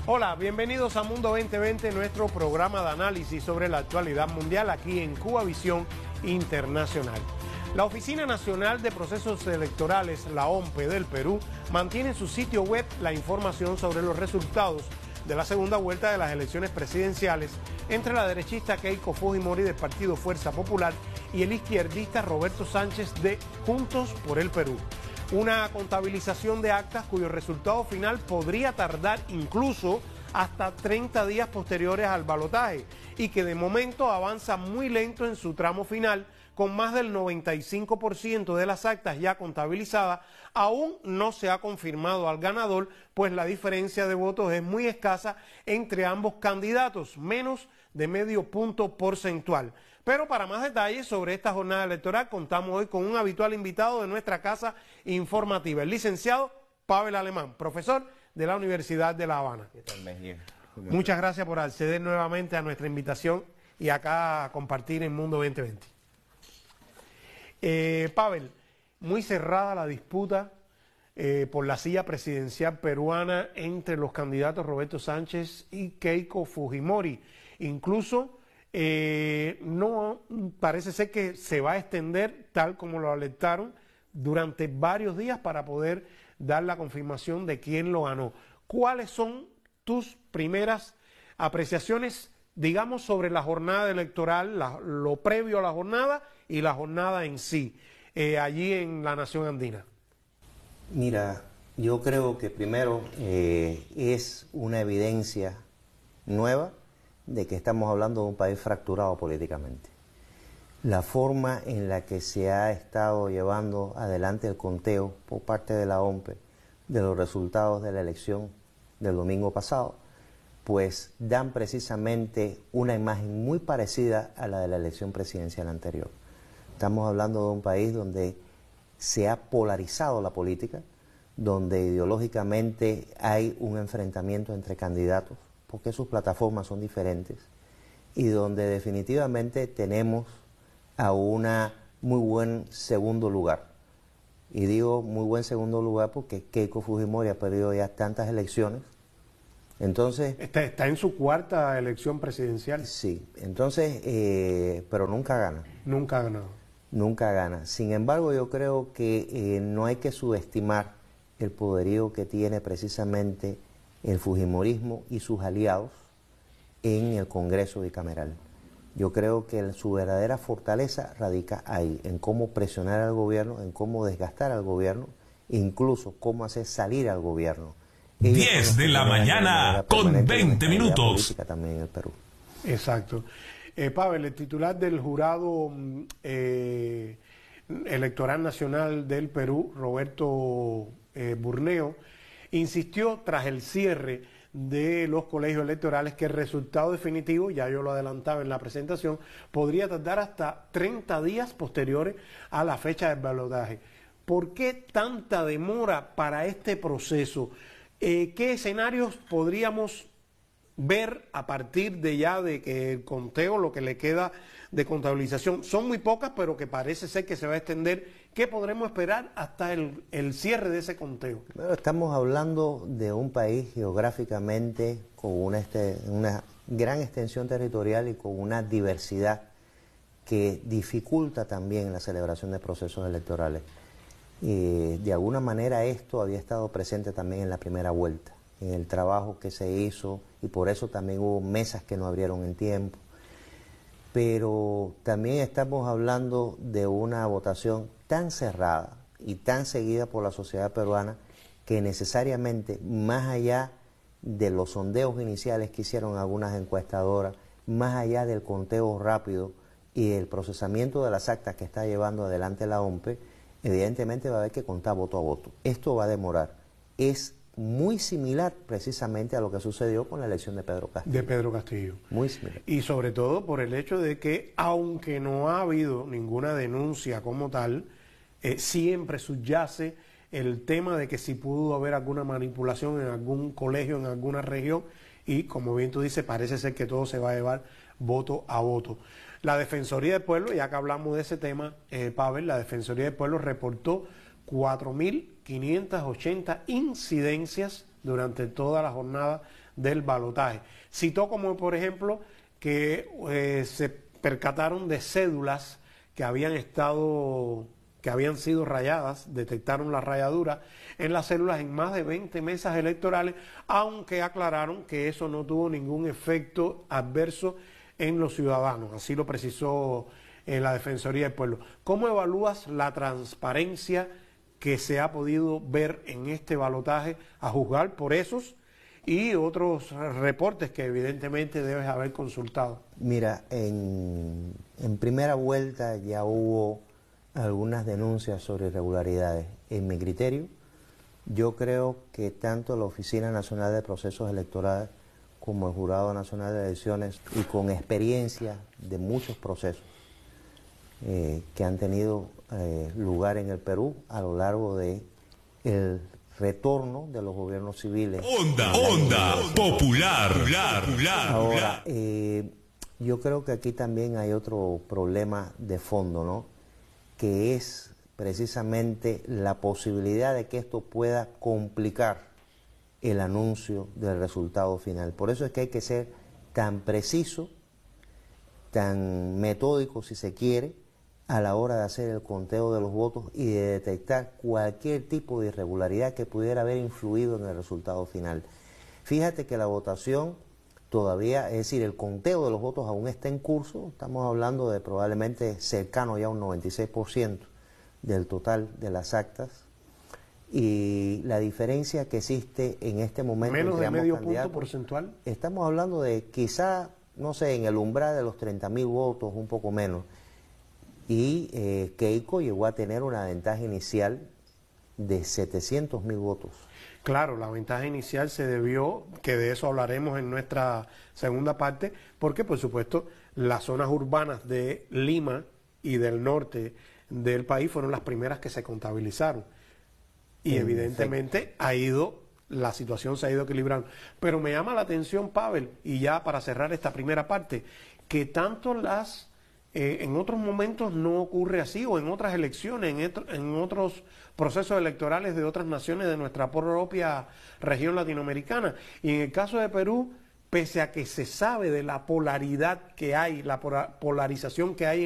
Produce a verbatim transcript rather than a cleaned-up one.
Hola, bienvenidos a Mundo veinte veinte, nuestro programa de análisis sobre la actualidad mundial aquí en Cuba Visión Internacional. La Oficina Nacional de Procesos Electorales, la O M P E del Perú, mantiene en su sitio web la información sobre los resultados de la segunda vuelta de las elecciones presidenciales entre la derechista Keiko Fujimori del Partido Fuerza Popular y el izquierdista Roberto Sánchez de Juntos por el Perú. Una contabilización de actas cuyo resultado final podría tardar incluso hasta treinta días posteriores al balotaje y que de momento avanza muy lento en su tramo final, con más del noventa y cinco por ciento de las actas ya contabilizadas. Aún no se ha confirmado al ganador, pues la diferencia de votos es muy escasa entre ambos candidatos, menos de medio punto porcentual. Pero para más detalles sobre esta jornada electoral contamos hoy con un habitual invitado de nuestra casa informativa, el licenciado Pavel Alemán, profesor de la Universidad de La Habana. ¿Qué tal, Mejía? Muchas gracias por acceder nuevamente a nuestra invitación y acá a compartir en Mundo veinte veinte. Eh, Pavel, muy cerrada la disputa eh, por la silla presidencial peruana entre los candidatos Roberto Sánchez y Keiko Fujimori. Incluso eh, no parece ser que se va a extender, tal como lo alertaron, durante varios días para poder dar la confirmación de quién lo ganó. ¿Cuáles son tus primeras apreciaciones, digamos, sobre la jornada electoral, la, lo previo a la jornada y la jornada en sí, eh, allí en la nación andina? Mira, yo creo que primero eh, es una evidencia nueva de que estamos hablando de un país fracturado políticamente. La forma en la que se ha estado llevando adelante el conteo por parte de la O M P E de los resultados de la elección del domingo pasado, pues dan precisamente una imagen muy parecida a la de la elección presidencial anterior. Estamos hablando de un país donde se ha polarizado la política, donde ideológicamente hay un enfrentamiento entre candidatos, porque sus plataformas son diferentes, y donde definitivamente tenemos a una muy buen segundo lugar. Y digo muy buen segundo lugar porque Keiko Fujimori ha perdido ya tantas elecciones. Entonces, Está, está en su cuarta elección presidencial. Sí, entonces, eh, pero nunca gana. Nunca ha ganado. Nunca gana. Sin embargo, yo creo que eh, no hay que subestimar el poderío que tiene precisamente el fujimorismo y sus aliados en el Congreso bicameral. Yo creo que su verdadera fortaleza radica ahí, en cómo presionar al gobierno, en cómo desgastar al gobierno, incluso cómo hacer salir al gobierno. diez de la mañana con veinte minutos. También en el Perú. Exacto. Eh, Pavel, el titular del jurado eh, electoral nacional del Perú, Roberto eh, Burneo, insistió tras el cierre de los colegios electorales que el resultado definitivo, ya yo lo adelantaba en la presentación, podría tardar hasta treinta días posteriores a la fecha del balotaje. ¿Por qué tanta demora para este proceso? Eh, ¿Qué escenarios podríamos ver a partir de ya de que el conteo, lo que le queda de contabilización, son muy pocas, pero que parece ser que se va a extender? ¿Qué podremos esperar hasta el, el cierre de ese conteo? Bueno, estamos hablando de un país geográficamente con una, este, una gran extensión territorial y con una diversidad que dificulta también la celebración de procesos electorales. Y de alguna manera esto había estado presente también en la primera vuelta, en el trabajo que se hizo, y por eso también hubo mesas que no abrieron en tiempo. Pero también estamos hablando de una votación tan cerrada y tan seguida por la sociedad peruana que necesariamente, más allá de los sondeos iniciales que hicieron algunas encuestadoras, más allá del conteo rápido y el procesamiento de las actas que está llevando adelante la O M P E, evidentemente va a haber que contar voto a voto. Esto va a demorar. Es muy similar precisamente a lo que sucedió con la elección de Pedro Castillo. De Pedro Castillo. Muy similar. Y sobre todo por el hecho de que, aunque no ha habido ninguna denuncia como tal, eh, siempre subyace el tema de que si pudo haber alguna manipulación en algún colegio, en alguna región, y como bien tú dices, parece ser que todo se va a llevar voto a voto. La Defensoría del Pueblo, ya que hablamos de ese tema, eh, Pavel, la Defensoría del Pueblo reportó cuatro mil quinientas ochenta incidencias durante toda la jornada del balotaje. Citó como, por ejemplo, que eh, se percataron de cédulas que habían estado, que habían sido rayadas, detectaron la rayadura en las células en más de veinte mesas electorales, aunque aclararon que eso no tuvo ningún efecto adverso en los ciudadanos, así lo precisó eh, la Defensoría del Pueblo. ¿Cómo evalúas la transparencia que se ha podido ver en este balotaje, a juzgar por esos y otros reportes que evidentemente debes haber consultado? Mira, en, en primera vuelta ya hubo algunas denuncias sobre irregularidades. En mi criterio, yo creo que tanto la Oficina Nacional de Procesos Electorales como el Jurado Nacional de Elecciones, y con experiencia de muchos procesos eh, que han tenido eh, lugar en el Perú a lo largo de el retorno de los gobiernos civiles. Onda, onda, popular, popular, popular. Ahora, eh, yo creo que aquí también hay otro problema de fondo, ¿no? Que es precisamente la posibilidad de que esto pueda complicar el anuncio del resultado final. Por eso es que hay que ser tan preciso, tan metódico si se quiere, a la hora de hacer el conteo de los votos y de detectar cualquier tipo de irregularidad que pudiera haber influido en el resultado final. Fíjate que la votación todavía, es decir, el conteo de los votos aún está en curso, estamos hablando de probablemente cercano ya a un noventa y seis por ciento del total de las actas, y la diferencia que existe en este momento menos de medio punto porcentual. Estamos hablando de quizá, no sé, en el umbral de los treinta mil votos, un poco menos. Y eh, Keiko llegó a tener una ventaja inicial de setecientos mil votos. Claro, la ventaja inicial se debió, que de eso hablaremos en nuestra segunda parte, porque por supuesto las zonas urbanas de Lima y del norte del país fueron las primeras que se contabilizaron. Y en evidentemente efecto. ha ido, la situación se ha ido equilibrando. Pero me llama la atención, Pavel, y ya para cerrar esta primera parte, que tanto las... Eh, en otros momentos no ocurre así, o en otras elecciones, en, etro, en otros procesos electorales de otras naciones de nuestra propia región latinoamericana. Y en el caso de Perú, pese a que se sabe de la polaridad que hay, la polarización que hay